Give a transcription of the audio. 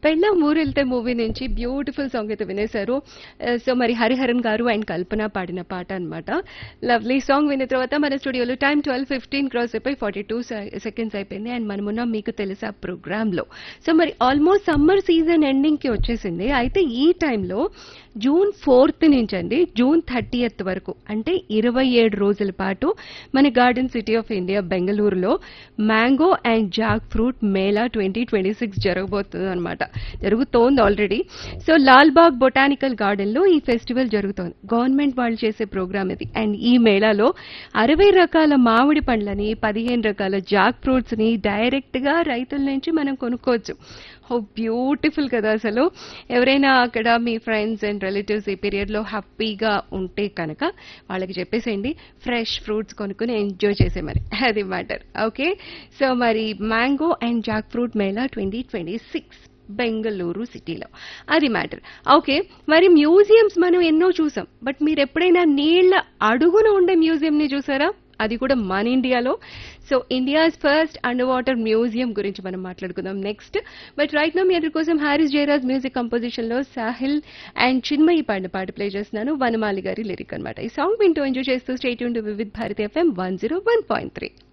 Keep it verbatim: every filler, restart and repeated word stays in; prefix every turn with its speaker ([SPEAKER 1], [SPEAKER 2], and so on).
[SPEAKER 1] పెళ్ళాం ఊరెళ్తే మూవీ నుంచి beautiful song అయితే వినేశారు. సో మరి హరిహరన్ గారు అండ్ కల్పన పాడిన పాట అన్నమాట. లవ్లీ సాంగ్ విన్న తర్వాత మన స్టూడియోలో టైం ట్వెల్వ్ ఫిఫ్టీన్ క్రాస్ అయిపోయి ఫార్టీ టూ సెకండ్స్ అయిపోయింది. అండ్ మనమున్న మీకు తెలుసా ప్రోగ్రామ్ లో. సో మరి ఆల్మోస్ట్ సమ్మర్ సీజన్ ఎండింగ్ కి వచ్చేసింది. అయితే ఈ టైంలో జూన్ ఫోర్త్ నుంచి అండి జూన్ థర్టీయత్ వరకు అంటే ఇరవై ఏడు రోజుల పాటు మన గార్డెన్ సిటీ ఆఫ్ ఇండియా బెంగళూరులో mango and Jack fruit Mela twenty twenty six జరగబోతుంది అనమాట. జరుగుతోంది already. So Lalbagh botanical garden లో ఈ ఫెస్టివల్ జరుగుతోంది. గవర్నమెంట్ వాళ్ళు చేసే ప్రోగ్రామ్ ఇది. అండ్ ఈ మేళాలో అరవై రకాల మామిడి పండ్లని, పదిహేను రకాల జాక్ ఫ్రూట్స్ ని డైరెక్ట్ గా రైతుల నుంచి మనం కొనుక్కోవచ్చు. హౌ బ్యూటిఫుల్ కదా అసలు. ఎవరైనా అక్కడ మీ ఫ్రెండ్స్ అండ్ రిలేటివ్స్ ఈ పీరియడ్ లో హ్యాపీగా ఉంటే కనుక వాళ్ళకి చెప్పేసేయండి ఫ్రెష్ ఫ్రూట్స్ కొనుక్కుని ఎంజాయ్ చేసే మరి అది మ్యాటర్. ఓకే, సో మరి mango and Jack fruit Mela twenty twenty six Bengaluru సిటీలో అది మ్యాటర్. ఓకే, మరి మ్యూజియంస్ మనం ఎన్నో చూసాం. బట్ మీరు ఎప్పుడైనా నీళ్ల అడుగున ఉండే మ్యూజియం ని చూసారా? అది కూడా మన ఇండియాలో. So India's first under water museum గురించి మనం మాట్లాడుకుందాం నెక్స్ట్. బట్ రైట్ నౌ మీ అందరి కోసం హారిస్ జయరాజ్ మ్యూజిక్ కంపోజిషన్ లో సాహిల్ అండ్ చిన్మయి పాడిన పాట ప్లే చేస్తున్నాను. వనమాలి గారి లిరిక్ అనమాట. ఈ సాంగ్ వింటూ ఎంజాయ్ చేస్తూ state Yoon to Vividh Bharati FM one zero one point three.